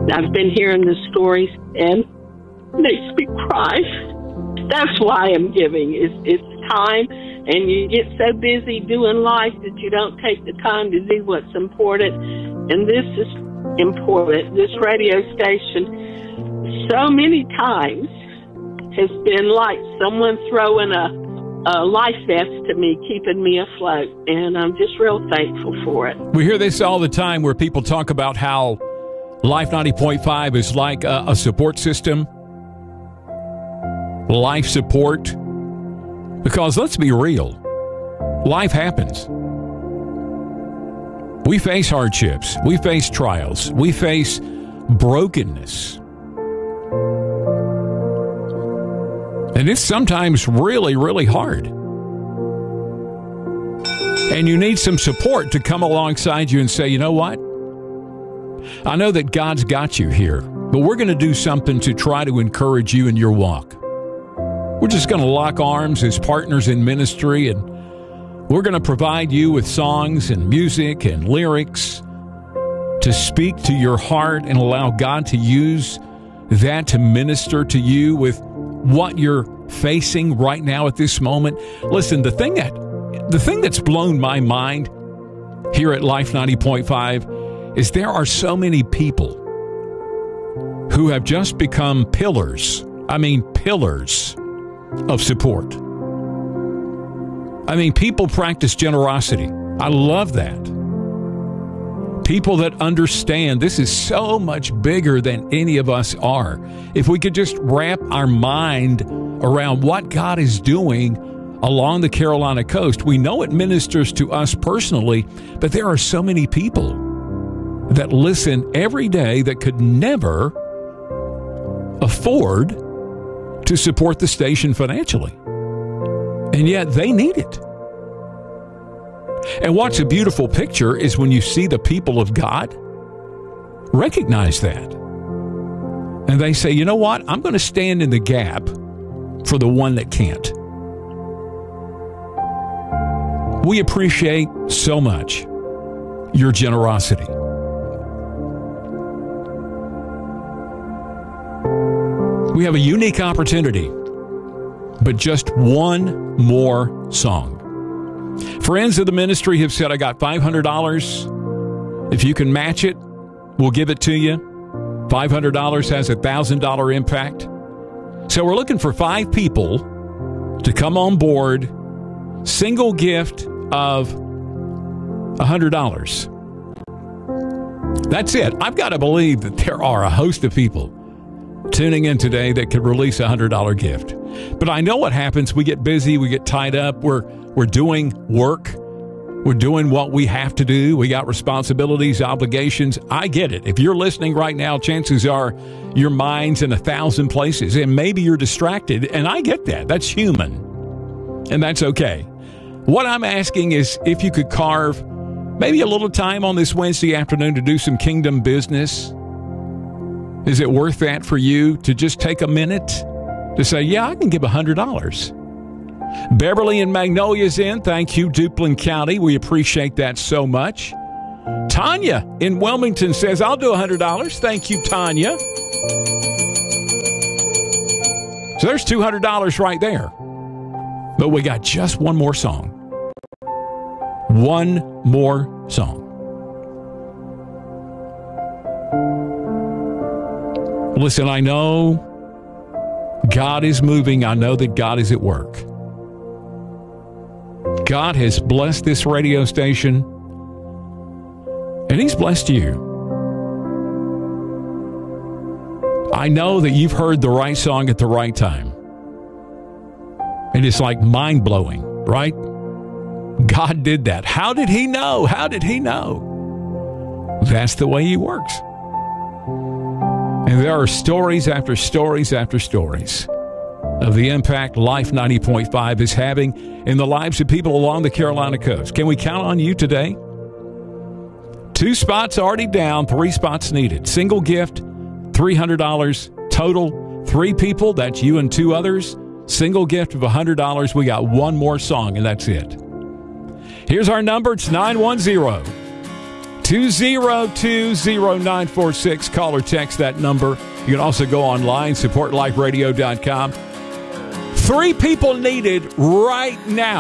I've been hearing the stories, and it makes me cry. That's why I'm giving. It's time, and you get so busy doing life that you don't take the time to do what's important. And this is important. This radio station, so many times, has been like someone throwing a life vest to me, keeping me afloat. And I'm just real thankful for it. We hear this all the time where people talk about how Life 90.5 is like a support system. Life support. Because let's be real. Life happens. We face hardships. We face trials. We face brokenness. And it's sometimes really, really hard. And you need some support to come alongside you and say, you know what? I know that God's got you here, but we're going to do something to try to encourage you in your walk. We're just going to lock arms as partners in ministry, and we're going to provide you with songs and music and lyrics to speak to your heart and allow God to use that to minister to you with what you're facing right now at this moment. Listen, the thing that's blown my mind here at Life 90.5 is there are so many people who have just become pillars. I mean, pillars of support. I mean, people practice generosity. I love that. People that understand this is so much bigger than any of us are. If we could just wrap our mind around what God is doing along the Carolina coast, we know it ministers to us personally, but there are so many people that listen every day that could never afford to support the station financially. And yet they need it. And what's a beautiful picture is when you see the people of God recognize that. And they say, you know what? I'm going to stand in the gap for the one that can't. We appreciate so much your generosity. We have a unique opportunity, but just one more song. Friends of the ministry have said, I got $500. If you can match it, we'll give it to you. $500 has a $1,000 impact. So we're looking for 5 people to come on board. Single gift of $100. That's it. I've got to believe that there are a host of people tuning in today that could release a $100 gift. But I know what happens. We get busy. We get tied up. We're doing work. We're doing what we have to do. We got responsibilities, obligations. I get it. If you're listening right now, chances are your mind's in 1,000 places, and maybe you're distracted, and I get that. That's human, and that's okay. What I'm asking is if you could carve maybe a little time on this Wednesday afternoon to do some kingdom business. Is it worth that for you to just take a minute to say, yeah, I can give $100? Beverly and Magnolia's in. Thank you, Duplin County. We appreciate that so much. Tanya in Wilmington says, I'll do $100. Thank you, Tanya. So there's $200 right there. But we got just one more song. One more song. Listen, I know God is moving. I know that God is at work. God has blessed this radio station, and He's blessed you. I know that you've heard the right song at the right time. And it's like mind-blowing, right? God did that. How did He know? How did He know? That's the way He works. And there are stories after stories after stories of the impact Life 90.5 is having in the lives of people along the Carolina coast. Can we count on you today? 2 spots already down, 3 spots needed. Single gift, $300 total. 3 people, that's you and 2 others. Single gift of $100. We got one more song, and that's it. Here's our number. It's 910-260-1065. 202-0946. Call or text that number. You can also go online, supportliferadio.com. 3 people needed right now.